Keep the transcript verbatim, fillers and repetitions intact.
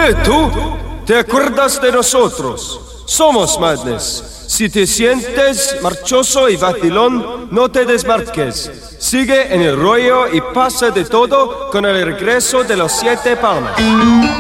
¡Eh, tú! ¿Te acuerdas de nosotros? Somos Madness. Si te sientes marchoso y vacilón, no te desmarques. Sigue en el rollo y pasa de todo con el regreso de los siete palmas.